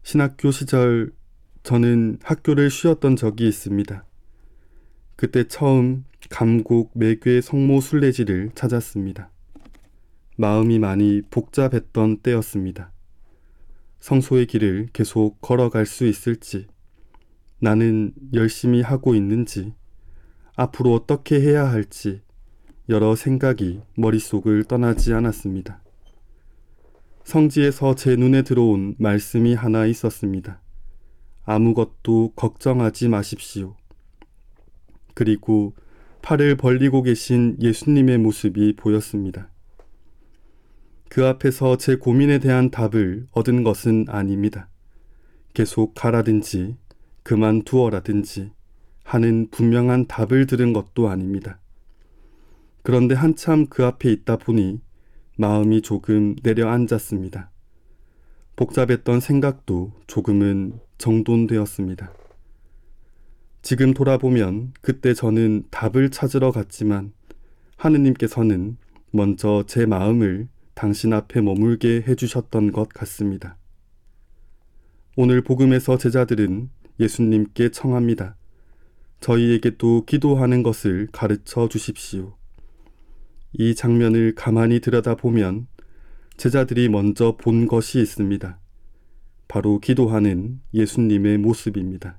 신학교 시절 저는 학교를 쉬었던 적이 있습니다. 그때 처음 감곡 매괴 성모 순례지를 찾았습니다. 마음이 많이 복잡했던 때였습니다. 성소의 길을 계속 걸어갈 수 있을지, 나는 열심히 하고 있는지, 앞으로 어떻게 해야 할지 여러 생각이 머릿속을 떠나지 않았습니다. 성지에서 제 눈에 들어온 말씀이 하나 있었습니다. 아무것도 걱정하지 마십시오. 그리고 팔을 벌리고 계신 예수님의 모습이 보였습니다. 그 앞에서 제 고민에 대한 답을 얻은 것은 아닙니다. 계속 가라든지 그만두어라든지 하는 분명한 답을 들은 것도 아닙니다. 그런데 한참 그 앞에 있다 보니 마음이 조금 내려앉았습니다. 복잡했던 생각도 조금은 정돈되었습니다. 지금 돌아보면 그때 저는 답을 찾으러 갔지만 하느님께서는 먼저 제 마음을 당신 앞에 머물게 해주셨던 것 같습니다. 오늘 복음에서 제자들은 예수님께 청합니다. 저희에게도 기도하는 것을 가르쳐 주십시오. 이 장면을 가만히 들여다보면 제자들이 먼저 본 것이 있습니다. 바로 기도하는 예수님의 모습입니다.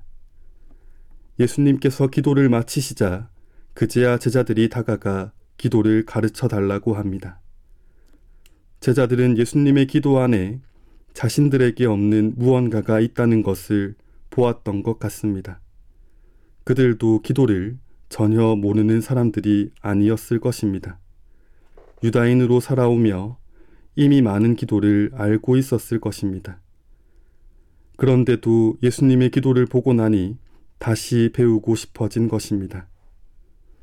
예수님께서 기도를 마치시자 그제야 제자들이 다가가 기도를 가르쳐 달라고 합니다. 제자들은 예수님의 기도 안에 자신들에게 없는 무언가가 있다는 것을 보았던 것 같습니다. 그들도 기도를 전혀 모르는 사람들이 아니었을 것입니다. 유다인으로 살아오며 이미 많은 기도를 알고 있었을 것입니다. 그런데도 예수님의 기도를 보고 나니 다시 배우고 싶어진 것입니다.